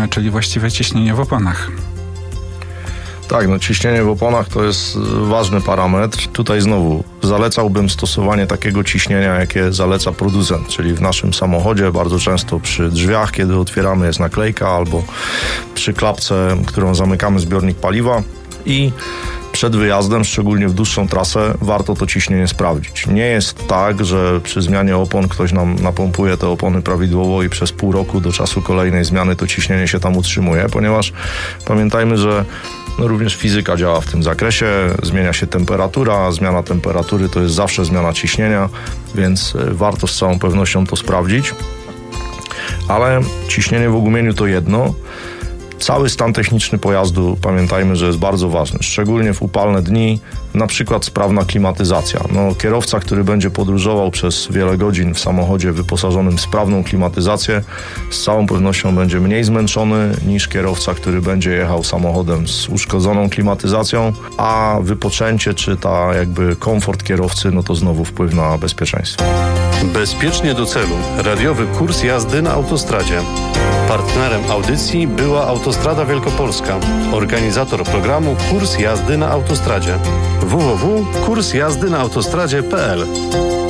czyli właściwe ciśnienie w oponach. Tak, ciśnienie w oponach to jest ważny parametr. Tutaj znowu zalecałbym stosowanie takiego ciśnienia, jakie zaleca producent, czyli w naszym samochodzie bardzo często przy drzwiach, kiedy otwieramy, jest naklejka, albo przy klapce, którą zamykamy zbiornik paliwa i przed wyjazdem, szczególnie w dłuższą trasę, warto to ciśnienie sprawdzić. Nie jest tak, że przy zmianie opon ktoś nam napompuje te opony prawidłowo i przez pół roku do czasu kolejnej zmiany to ciśnienie się tam utrzymuje, ponieważ pamiętajmy, że również fizyka działa w tym zakresie, zmienia się temperatura, zmiana temperatury to jest zawsze zmiana ciśnienia, więc warto z całą pewnością to sprawdzić. Ale ciśnienie w ogumieniu to jedno. Cały stan techniczny pojazdu, pamiętajmy, że jest bardzo ważny, szczególnie w upalne dni, na przykład sprawna klimatyzacja. Kierowca, który będzie podróżował przez wiele godzin w samochodzie wyposażonym w sprawną klimatyzację, z całą pewnością będzie mniej zmęczony niż kierowca, który będzie jechał samochodem z uszkodzoną klimatyzacją, a wypoczęcie czy komfort kierowcy, to znowu wpływ na bezpieczeństwo. Bezpiecznie do celu. Radiowy kurs jazdy na autostradzie. Partnerem audycji była Autostrada Wielkopolska. Organizator programu Kurs jazdy na autostradzie. www.kursjazdynaautostradzie.pl